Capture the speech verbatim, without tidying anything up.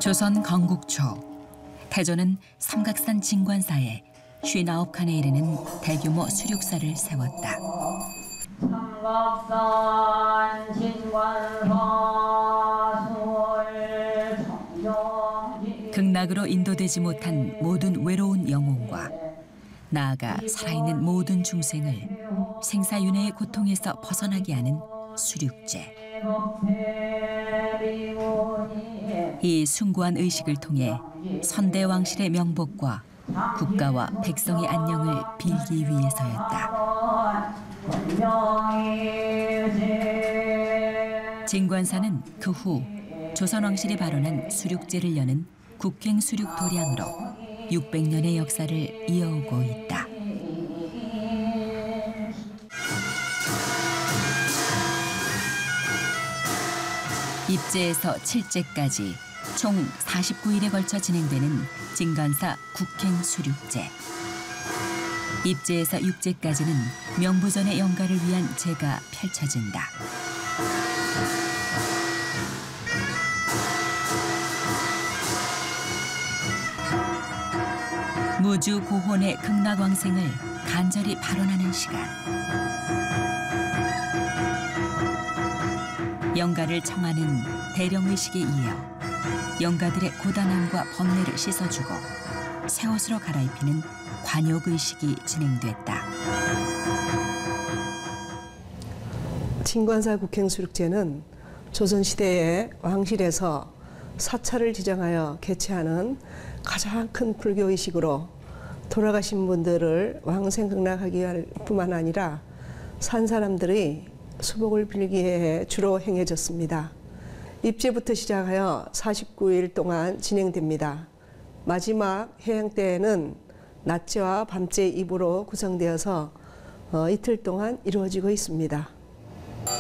조선 건국 초 태조는 삼각산 진관사에 쉰아홉 칸에 이르는 대규모 수륙사를 세웠다. 삼각산 진관사 수월 청정 극락으로 인도되지 못한 모든 외로운 영혼과 나아가 살아있는 모든 중생을 생사윤회의 고통에서 벗어나게 하는 수륙제. 이 숭고한 의식을 통해 선대왕실의 명복과 국가와 백성의 안녕을 빌기 위해서였다. 진관사는 그 후 조선왕실이 발원한 수륙제를 여는 국행수륙 도량으로 육백 년의 역사를 이어오고 있다. 입제에서 칠제까지 총 사십구 일에 걸쳐 진행되는 진관사 국행수륙제. 입제에서 육제까지는 명부전의 영가를 위한 제가 펼쳐진다. 무주 고혼의 극락왕생을 간절히 발언하는 시간. 영가를 청하는 대령의식에 이어 영가들의 고단함과 번뇌를 씻어주고 새 옷으로 갈아입히는 관욕의식이 진행됐다. 진관사 국행수륙제는 조선시대의 왕실에서 사찰을 지정하여 개최하는 가장 큰 불교의식으로 돌아가신 분들을 왕생극락하기 위할 뿐만 아니라 산 사람들의 수복을 빌기 위해 주로 행해졌습니다. 입제부터 시작하여 사십구 일 동안 진행됩니다. 마지막 해양 때에는 낮제와 밤제 입으로 구성되어서 어, 이틀 동안 이루어지고 있습니다.